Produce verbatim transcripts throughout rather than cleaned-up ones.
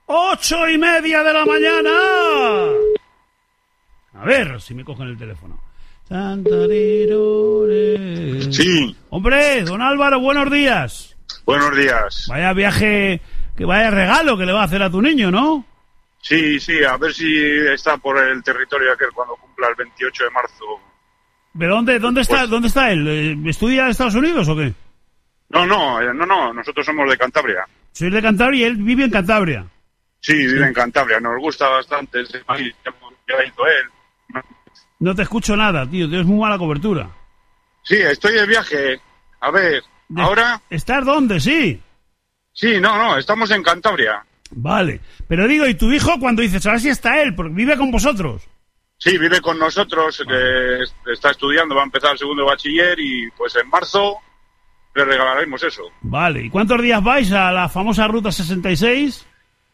Ocho y media de la mañana. A ver si me cogen el teléfono. Sí. Hombre, don Álvaro, buenos días. Buenos días. Vaya viaje, que vaya regalo que le va a hacer a tu niño, ¿no? Sí, sí, a ver si está por el territorio aquel cuando cumpla el veintiocho de marzo. ¿Pero dónde, dónde está, Pues- dónde está él? ¿Estudia en Estados Unidos o qué? No, no, eh, no, no, nosotros somos de Cantabria. Soy de Cantabria y él vive en Cantabria. Sí, vive en Cantabria, nos gusta bastante ese país, ya ha ido él. No te escucho nada, tío, tienes muy mala cobertura. Sí, estoy de viaje. A ver, De- ahora... ¿Estás dónde? Sí. Sí, no, no, estamos en Cantabria. Vale. Pero digo, ¿y tu hijo cuando dices, a ver si está él? Porque vive con vosotros. Sí, vive con nosotros, que es- está estudiando, va a empezar el segundo de bachiller y pues en marzo le regalaremos eso. Vale. ¿Y cuántos días vais a la famosa Ruta sesenta y seis?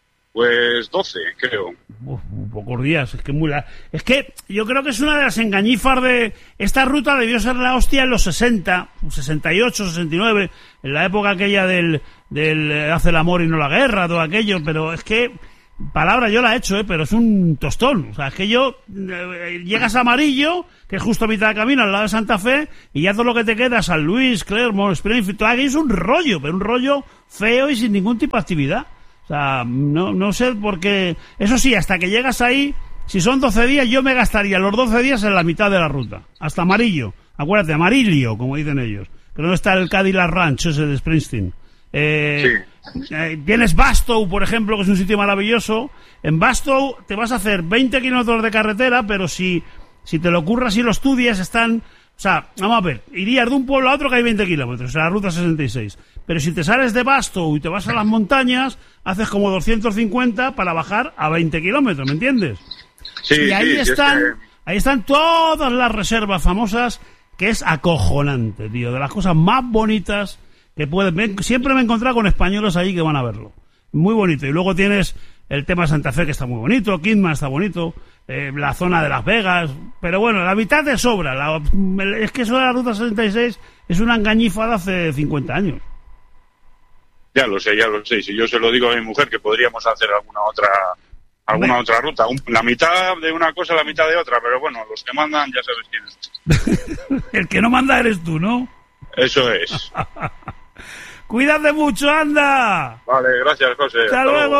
Pues doce, creo. Uf, pocos días, es que muy la... Es que yo creo que es una de las engañifas de... Esta ruta debió ser la hostia en los sesenta, sesenta y ocho, sesenta y nueve, en la época aquella del, del eh, hace el amor y no la guerra, todo aquello, pero es que... Palabra, yo la he hecho, ¿eh? Pero es un tostón. O sea, es que yo... eh, llegas a Amarillo, que es justo a mitad de camino, al lado de Santa Fe, y ya todo lo que te queda, San Luis, Clermont, Springfield, todo aquello es un rollo, pero un rollo feo y sin ningún tipo de actividad. O sea, no, no sé por qué... Eso sí, hasta que llegas ahí, si son doce días, yo me gastaría los doce días en la mitad de la ruta. Hasta Amarillo. Acuérdate, Amarillo, como dicen ellos. Que no está el Cadillac Ranch ese de Springsteen. Eh, eh, tienes Bastow, por ejemplo, que es un sitio maravilloso. En Bastow te vas a hacer veinte kilómetros de carretera, pero si, si te lo ocurras y lo estudias, están... O sea, vamos a ver, irías de un pueblo a otro que hay veinte kilómetros, o sea, la ruta sesenta y seis. Pero si te sales de Bastow y te vas a las montañas, haces como doscientos cincuenta para bajar a veinte kilómetros, ¿me entiendes? Sí, Y ahí sí, sí, es están, que- ahí están todas las reservas famosas, que es acojonante, tío, de las cosas más bonitas que pueden... me- Siempre me he encontrado con españoles ahí que van a verlo. Muy bonito. Y luego tienes el tema Santa Fe, que está muy bonito, Kidman está bonito, eh, la zona de Las Vegas, pero bueno, la mitad de sobra. La, es que eso de la Ruta sesenta y seis es una engañifa de hace cincuenta años. Ya lo sé, ya lo sé. Si yo se lo digo a mi mujer que podríamos hacer alguna otra alguna Hombre. otra ruta. Un- la mitad de una cosa, la mitad de otra. Pero bueno, los que mandan ya sabes quiénes. El que no manda eres tú, ¿no? Eso es. Cuídate mucho, anda. Vale, gracias, José. Hasta luego.